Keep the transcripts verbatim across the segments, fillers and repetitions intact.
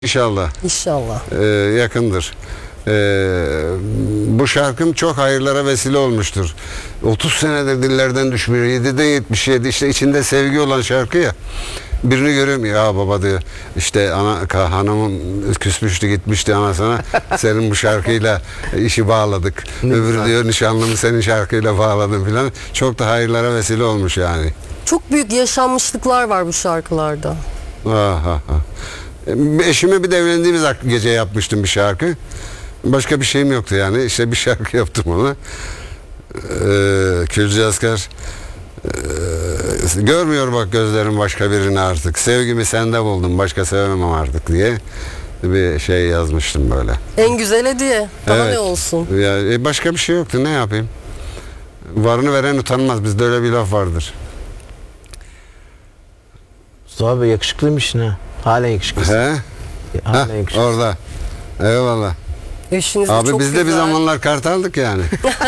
İnşallah. İnşallah. Ee, yakındır. Ee, bu şarkım çok hayırlara vesile olmuştur. otuz senedir dillerden düşmüyor. yedide yetmiş yedi işte içinde sevgi olan şarkı ya. Birini görüyorum ya baba diyor. İşte ana hanımım küsmüştü gitmişti anasına. Senin bu şarkıyla işi bağladık. Öbürü diyor nişanlımı senin şarkıyla bağladım filan. Çok da hayırlara vesile olmuş yani. Çok büyük yaşanmışlıklar var bu şarkılarda. Aha. Eşime bir de evlendiğimiz gece yapmıştım bir şarkı. Başka bir şeyim yoktu yani. İşte bir şarkı yaptım ona. Ee, Külcü Asker ee, görmüyor bak gözlerim başka birini artık. Sevgimi sende buldum başka sevemem artık diye bir şey yazmıştım böyle. En güzel hediye. Daha Evet. ne olsun? Ya, e, başka bir şey yoktu. Ne yapayım? Varını veren utanmaz. Bizde öyle bir laf vardır. Mustafa Bey yakışıklıymış ne? Hala yakışıklısın. He? Hala Heh, yakışıklısın. orada. Eyvallah. Eşiniz de Abi çok biz de bir güzel. zamanlar kartaldık yani.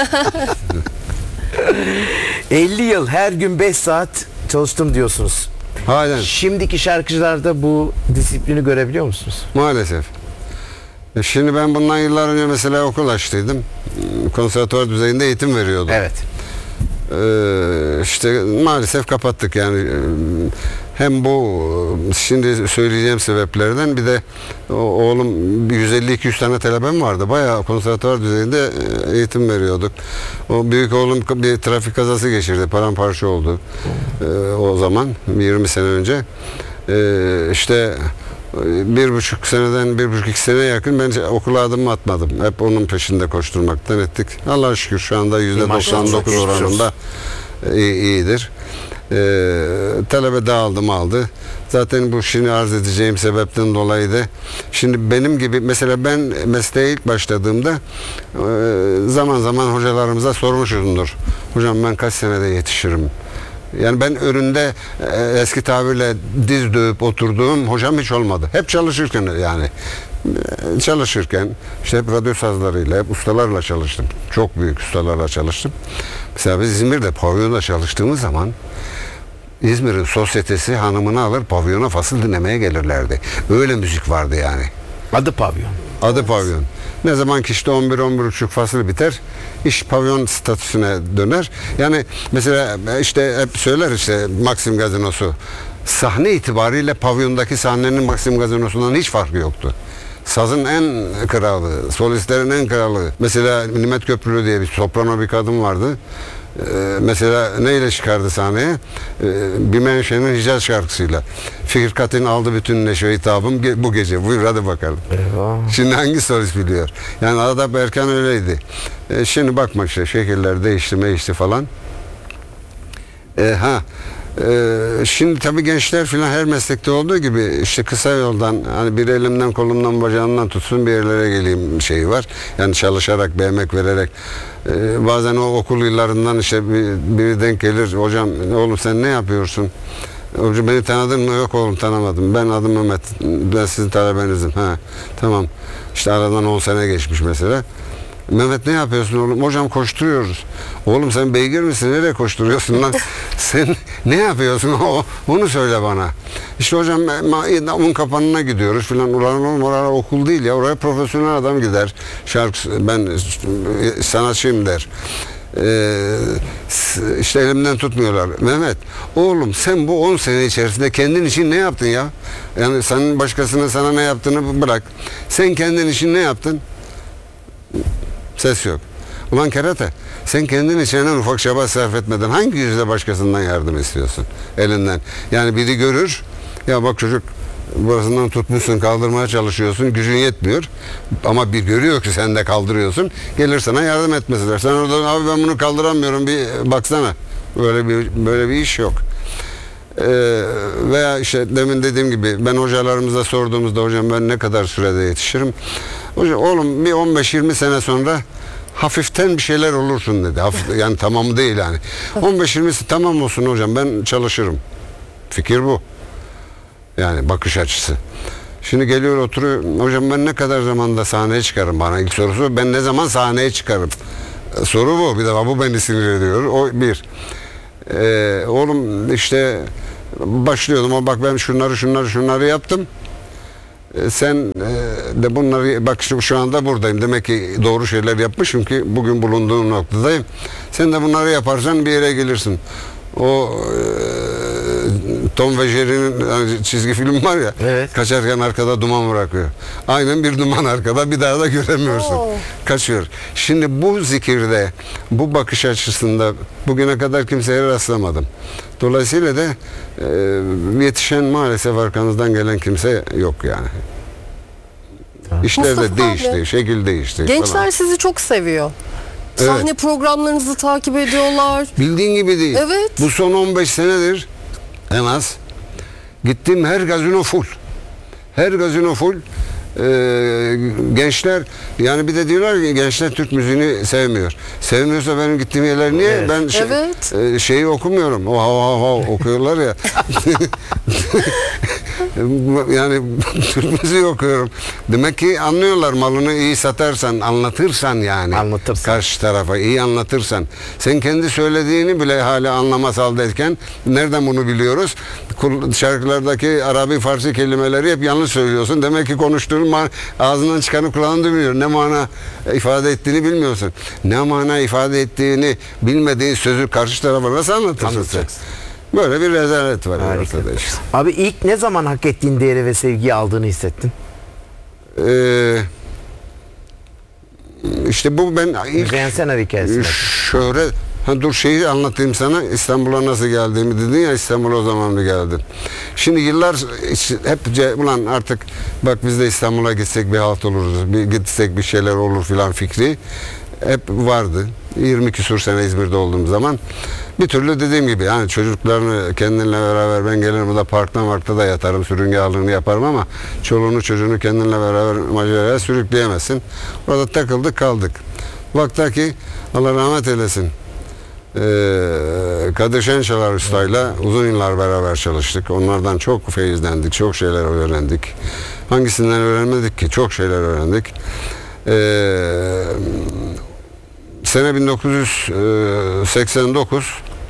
elli yıl her gün beş saat çalıştım diyorsunuz. Halen. Şimdiki şarkıcılarda bu disiplini görebiliyor musunuz? Maalesef. E Şimdi ben bundan yıllar önce mesela okul açtıydım. Konservatuvar düzeyinde eğitim veriyordum. Evet. Ee, işte maalesef kapattık yani. Ee, Hem bu şimdi söyleyeceğim sebeplerden bir de o- oğlum yüz elli iki yüz tane talebem vardı. Bayağı konservatuvar düzeyinde e, eğitim veriyorduk. O büyük oğlum bir trafik kazası geçirdi. Paramparça oldu. Ee, o zaman yirmi sene önce. Ee, işte bir buçuk seneden bir buçuk iki sene yakın ben okula adım atmadım. Hep onun peşinde koşturmaktan ettik. Allah'a şükür şu anda yüzde doksan dokuz oranında iyi, iyidir. Ee, talebe dağıldım aldı. Zaten bu şimdi arz edeceğim sebepten dolayı da şimdi benim gibi mesela ben mesleğe ilk başladığımda e, zaman zaman hocalarımıza sormuşumdur. Hocam ben kaç senede yetişirim? Yani ben önünde e, eski tabirle diz dövüp oturduğum hocam hiç olmadı. Hep çalışırken yani e, çalışırken işte hep radyo sazlarıyla, hep ustalarla çalıştım. Çok büyük ustalarla çalıştım. Mesela biz İzmir'de pavyonda çalıştığımız zaman İzmir'in sosyetesi hanımını alır pavyona fasıl dinlemeye gelirlerdi. Öyle müzik vardı yani. Adı pavyon. Adı pavyon. Ne zaman ki işte on bir on bir buçuk fasıl biter, iş pavyon statüsüne döner. Yani mesela işte hep söyler işte Maxim Gazinosu. Sahne itibariyle pavyondaki sahnenin Maxim Gazinosu'ndan hiç farkı yoktu. Sazın en kralı, solistlerin en kralı. Mesela Nimet Köprülü diye bir soprano bir kadın vardı. Ee, mesela neyle çıkardı sahneye? Ee, Bimen Şen'in Hicaz şarkısıyla. Fikirkat'in aldı bütün neşe hitabım ge- bu gece. Buyur hadi bakalım. Eyvah. Şimdi hangi solist biliyor? Yani Adap Erkan öyleydi. Ee, şimdi bakma işte şekiller değişti değişti falan. Ee, ha Ee, şimdi tabii gençler filan her meslekte olduğu gibi işte kısa yoldan hani bir elimden kolumdan bacağımdan tutsun bir yerlere geleyim şeyi var. Yani çalışarak bir emek vererek ee, bazen o okul yıllarından işte bir, biri denk gelir hocam oğlum sen ne yapıyorsun? Hocam beni tanıdın mı? Yok oğlum tanımadım. Ben adım Mehmet. Ben sizin talebenizim. Ha, tamam. İşte aradan on sene geçmiş mesela. Mehmet ne yapıyorsun oğlum? Hocam koşturuyoruz. Oğlum sen beygir misin? Nereye koşturuyorsun lan? Sen ne yapıyorsun? O, onu söyle bana. İşte hocam un kapanına gidiyoruz filan. Ulan oğlum oraya okul değil ya. Oraya profesyonel adam gider. Şarkı ben sanatçıyım der. Ee, işte elimden tutmuyorlar. Mehmet oğlum sen bu on sene içerisinde kendin için ne yaptın ya? Yani senin başkasının sana ne yaptığını bırak. Sen kendin için ne yaptın? Ses yok. Ulan kerata sen kendin için en ufak çaba sarf etmeden hangi yüzle başkasından yardım istiyorsun? Elinden. Yani biri görür ya bak çocuk burasından tutmuşsun kaldırmaya çalışıyorsun gücün yetmiyor ama bir görüyor ki sen de kaldırıyorsun gelir sana yardım etmesidir. Sen orada abi ben bunu kaldıramıyorum bir baksana. Böyle bir böyle bir iş yok. Ee, veya işte demin dediğim gibi ben hocalarımıza sorduğumuzda hocam ben ne kadar sürede yetişirim? Hocam oğlum bir on beş yirmi sene sonra hafiften bir şeyler olursun dedi. Hafif, yani tamam değil yani. on beş yirmisi tamam olsun hocam ben çalışırım. Fikir bu. Yani bakış açısı. Şimdi geliyor oturuyor. Hocam ben ne kadar zamanda sahneye çıkarım bana ilk sorusu. Ben ne zaman sahneye çıkarım? Soru bu. Bir de bu beni sinir ediyor. O bir. Ee, oğlum işte başlıyordum ama bak ben şunları şunları şunları yaptım. E, sen e, de bunları bak şu, şu anda buradayım. Demek ki doğru şeyler yapmışım ki bugün bulunduğum noktadayım. Sen de bunları yaparsan bir yere gelirsin. O e, Tom ve Jerry'nin hani çizgi film var ya, Evet. kaçarken arkada duman bırakıyor. Aynen bir duman arkada, bir daha da göremiyorsun. Oo. Kaçıyor. Şimdi bu zikirde, bu bakış açısında bugüne kadar kimseye rastlamadım. Dolayısıyla da e, yetişen maalesef arkanızdan gelen kimse yok yani. İşler de Mustafa değişti, abi, şekil değişti Gençler falan. sizi çok seviyor. Evet. Sahne programlarınızı takip ediyorlar. Bildiğin gibi değil. Evet. Bu son on beş senedir en az gittiğim her gazino full. Her gazino full. Ee, gençler yani bir de diyorlar ki gençler Türk müziğini sevmiyor. Sevmiyorsa benim gittiğim yerler niye? Evet. Ben şey- Evet. e, şeyi okumuyorum. O hav hav hav okuyorlar ya. Yani Türk müziği okuyorum. Demek ki anlıyorlar, malını iyi satarsan, anlatırsan yani. Anlatırsan. Karşı tarafa iyi anlatırsan. Sen kendi söylediğini bile hala anlamaz haldeyken nereden bunu biliyoruz? Kul- Şarkılardaki Arabi, Farsi kelimeleri hep yanlış söylüyorsun. Demek ki konuştuğun ma- ağzından çıkanı kulağın duymuyor. Ne mana ifade ettiğini bilmiyorsun. Ne mana ifade ettiğini bilmediğin sözü karşı tarafa nasıl anlatırsın sen? Anlatacaksın. Böyle bir rezalet var Harika. ortada işte. Abi ilk ne zaman hak ettiğin değeri ve sevgiyi aldığını hissettin? Ee, işte bu ben ilk Müzeyyen Senar hikayesi. şöhret, ha dur şeyi anlatayım sana, İstanbul'a nasıl geldiğimi dedin ya, İstanbul'a o zaman mı geldim? Şimdi yıllar iç- hep ce- ulan artık bak biz de İstanbul'a gitsek bir halt oluruz, bir gitsek bir şeyler olur filan fikri hep vardı. yirmi küsur sene İzmir'de olduğum zaman bir türlü dediğim gibi yani çocuklarını kendinle beraber ben gelirim burada parkta markta da yatarım, sürünge ağırlığını yaparım ama çoluğunu çocuğunu kendinle beraber maceraya sürükleyemezsin. Orada takıldık kaldık. Vaktaki Allah rahmet eylesin. Ee, Kadir Şençalar Usta'yla uzun yıllar beraber çalıştık. Onlardan çok feyizlendik, çok şeyler öğrendik. Hangisinden öğrenmedik ki? Çok şeyler öğrendik. Ee, sene bin dokuz yüz seksen dokuz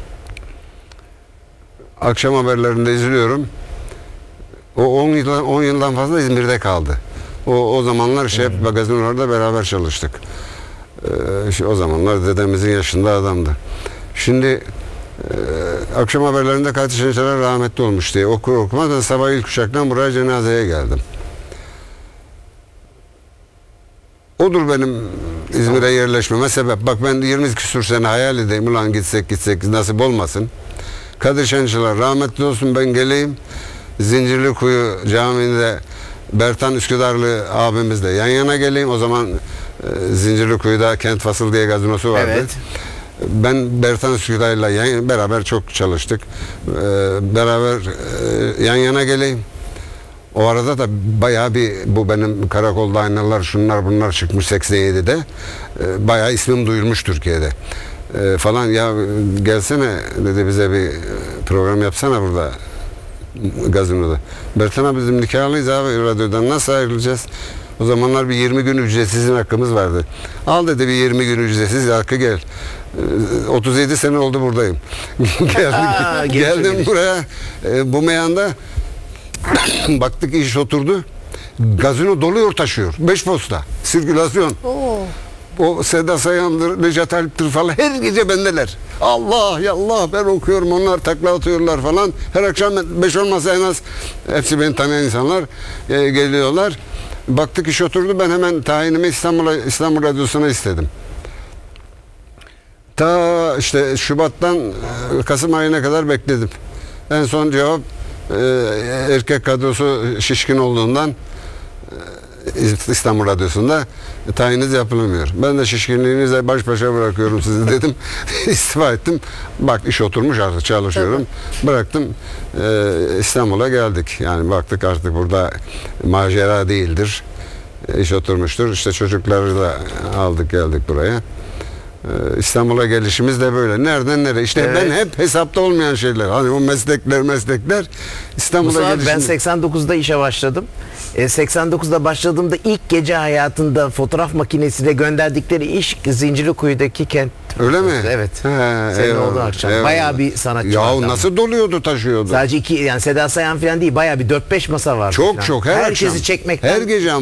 akşam haberlerinde izliyorum. O on yıldan, on yıldan fazla İzmir'de kaldı. O, o zamanlar işte hep magazinolarda beraber çalıştık. Ee, işte o zamanlar dedemizin yaşında adamdı. Şimdi e, akşam haberlerinde Kadir Şençalar rahmetli olmuş diye okur okumaz ben sabah ilk uçaktan buraya cenazeye geldim. Odur benim İzmir'e yerleşmeme sebep. Bak ben yirmi küsur sene hayal edeyim. Ulan gitsek gitsek nasip olmasın. Kadir Şençalar rahmetli olsun ben geleyim. Zincirlikuyu Camii'nde Bertan Üsküdarlı abimizle yan yana geleyim. O zaman e, Zincirlikuyu'da Kent Fasıl diye gazinosu vardı. Evet. Ben Bertan Üsküdar'la yan, beraber çok çalıştık. Ee, beraber e, yan yana geleyim. O arada da bayağı bir bu benim karakolda aynalar şunlar bunlar çıkmış seksen yedide. Ee, bayağı ismim duyulmuş Türkiye'de. Ee, falan ya gelsene dedi bize bir program yapsana burada gazinoda. Bertan abi bizim nikahlıyız abi radyodan nasıl ayrılacağız? O zamanlar bir yirmi gün ücretsizin hakkımız vardı. Al dedi bir yirmi gün ücretsiz hakkı gel. Ee, otuz yedi sene oldu buradayım. geldim Aa, gelişe geldim gelişe. buraya e, bu meyanda baktık iş oturdu. Gazino doluyor taşıyor. Beş posta. Sirkülasyon. Oo. O Seda Sayan'dır, Necat Alp'tir falan her gece bendeler. Allah ya Allah ben okuyorum onlar takla atıyorlar falan. Her akşam beş olmasa en az hepsi beni tanıyan insanlar e, geliyorlar. Baktık iş oturdu ben hemen tayinimi İstanbul'a İstanbul Radyosu'na istedim. Ta işte Şubat'tan e, Kasım ayına kadar bekledim. En son cevap e, erkek kadrosu şişkin olduğundan e, İstanbul Radyosu'nda e, tayiniz yapılamıyor. Ben de şişkinliğinize baş başa bırakıyorum sizi dedim. İstifa ettim. Bak iş oturmuş artık çalışıyorum. Bıraktım. E, İstanbul'a geldik. Yani baktık artık burada macera değildir. E, iş oturmuştur. İşte çocukları da aldık geldik buraya. Ee, İstanbul'a gelişimiz de böyle. Nereden nereye? İşte Evet. ben hep hesapta olmayan şeyler. Hani o meslekler meslekler İstanbul'a Mustafa abi, gelişim. ben seksen dokuzda işe başladım. E, seksen dokuzda başladığımda ilk gece hayatında fotoğraf makinesiyle gönderdikleri iş Zincirlikuyu'daki kent. Öyle mi? Evet. He, Senin eyvallah, olduğu akşam. eyvallah. Bayağı bir sanatçı Ya vardı ama. nasıl doluyordu taşıyordu. Sadece iki, yani Seda Sayan falan değil, bayağı bir dört beş masa vardı. Çok falan. çok her Herkesi akşam. çekmekten Her gece